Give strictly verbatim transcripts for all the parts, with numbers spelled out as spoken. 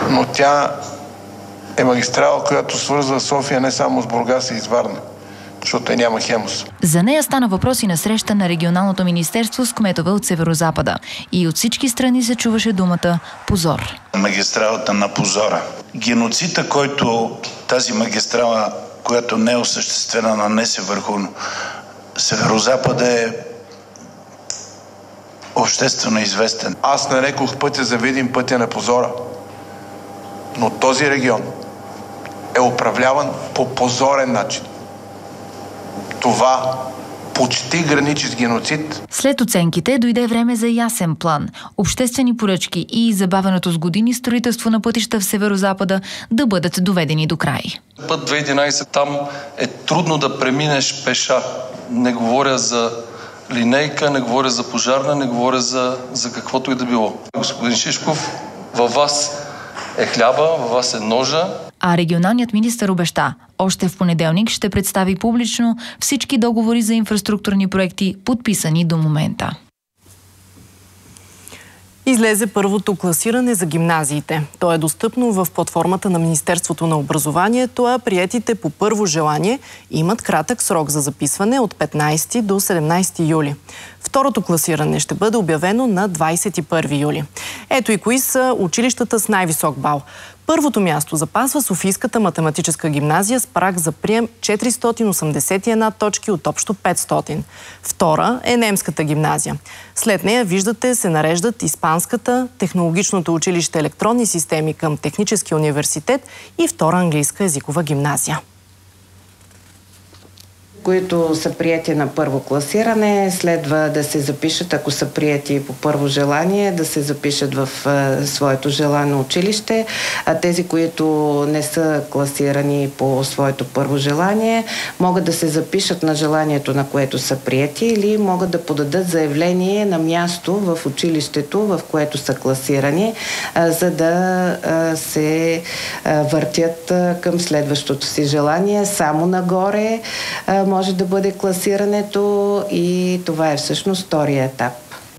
но тя е магистрала, която свързва София не само с Бургас и с Варна, защото няма Хемус. За нея стана въпрос и на среща на регионалното министерство с кметове от Северозапада. И от всички страни се чуваше думата позор. Магистралата на позора. Геноцида, който тази магистрала, която не е осъществена, нанесе върху Северозапада, е обществено известен. Аз нарекох пътя за Видин пътя на позора. Но този регион е управляван по позорен начин. Това почти граничи с геноцид. След оценките дойде време за ясен план. Обществени поръчки и забавеното с години строителство на пътища в Северозапада да бъдат доведени до край. Път две хиляди и единадесет там е трудно да преминеш пеша. Не говоря за линейка, не говоря за пожарна, не говоря за, за каквото и да било. Господин Шишков, във вас е хляба, във вас е ножа. А регионалният министър обеща, още в понеделник ще представи публично всички договори за инфраструктурни проекти, подписани до момента. Излезе първото класиране за гимназиите. То е достъпно в платформата на Министерството на образованието, а приетите по първо желание имат кратък срок за записване от петнадесети до седемнадесети юли. Второто класиране ще бъде обявено на двадесет и първи юли. Ето и кои са училищата с най-висок бал. Първото място запазва Софийската математическа гимназия с праг за прием четиристотин осемдесет и една точки от общо петстотин. Втора е Немската гимназия. След нея, виждате, се нареждат Испанската, Технологичното училище електронни системи към Техническия университет и Втора английска езикова гимназия. Които са прияти на първо класиране, следва да се запишат, ако са прияти по първо желание, да се запишат в е, своето желано училище. А тези, които не са класирани по своето първо желание, могат да се запишат на желанието, на което са прияти, или могат да подадат заявление на място в училището, в което са класирани, е, за да е, се е, въртят е, към следващото си желание. Само нагоре е, може да бъде класирането и това е всъщност втория етап.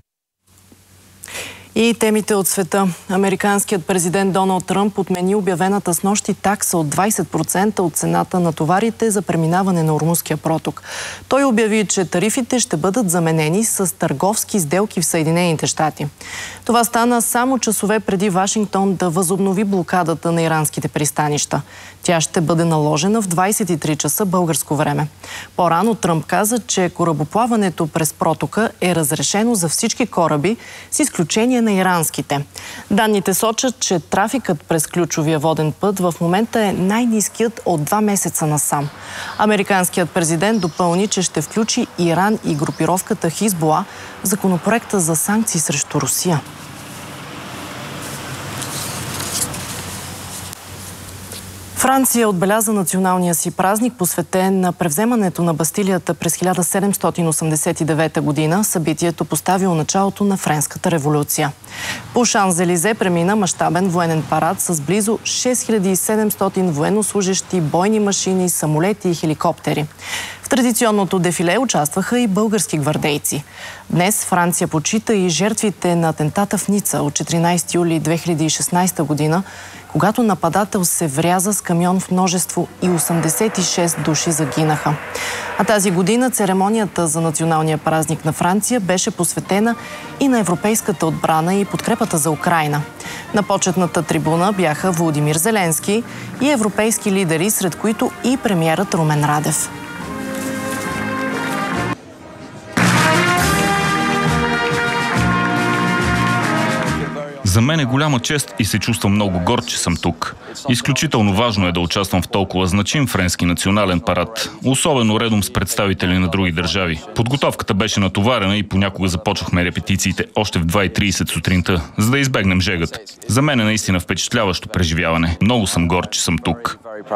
И темите от света. Американският президент Доналд Тръмп отмени обявената снощи такса от двадесет процента от цената на товарите за преминаване на Ормузския проток. Той обяви, че тарифите ще бъдат заменени с търговски сделки в Съединените щати. Това стана само часове преди Вашингтон да възобнови блокадата на иранските пристанища. Тя ще бъде наложена в двадесет и три часа българско време. По-рано Тръмп каза, че корабоплаването през протока е разрешено за всички кораби, с изключение на иранските. Данните сочат, че трафикът през ключовия воден път в момента е най-ниският от два месеца насам. Американският президент допълни, че ще включи Иран и групировката Хизбула в законопроекта за санкции срещу Русия. Франция отбеляза националния си празник, посветен на превземането на Бастилията през хиляда седемстотин осемдесет и девета година. Събитието поставило началото на Френската революция. По Шанзелизе премина мащабен военен парад с близо шест хиляди и седемстотин военнослужещи, бойни машини, самолети и хеликоптери. В традиционното дефиле участваха и български гвардейци. Днес Франция почита и жертвите на атентата в Ница от четиринадесети юли две хиляди и шестнадесета година, когато нападател се вряза с камион в множество и осемдесет и шест души загинаха. А тази година церемонията за националния празник на Франция беше посветена и на европейската отбрана и подкрепата за Украйна. На почетната трибуна бяха Володимир Зеленски и европейски лидери, сред които и премиерът Румен Радев. За мен е голяма чест и се чувствам много горд, че съм тук. Изключително важно е да участвам в толкова значим френски национален парад, особено редом с представители на други държави. Подготовката беше натоварена и понякога започнахме репетициите още в два и тридесет сутринта, за да избегнем жегата. За мен е наистина впечатляващо преживяване. Много съм горд, че съм тук.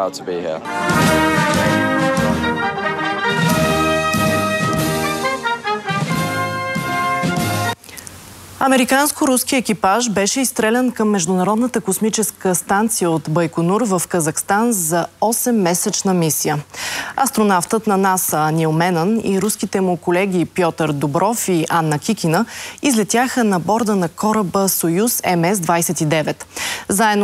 Американско-руски екипаж беше изстрелян към Международната космическа станция от Байконур в Казахстан за осеммесечна мисия. Астронавтът на НАСА Нил Менън и руските му колеги Пьотър Добров и Анна Кикина излетяха на борда на кораба Союз М С двадесет и девет. Заедно